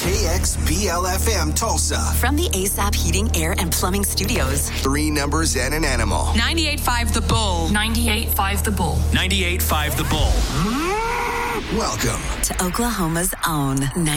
KXBL-FM Tulsa. From the ASAP Heating, Air, and Plumbing Studios. 3 numbers and an animal. 98.5 The Bull. 98.5 The Bull. 98.5 The Bull. Welcome to Oklahoma's own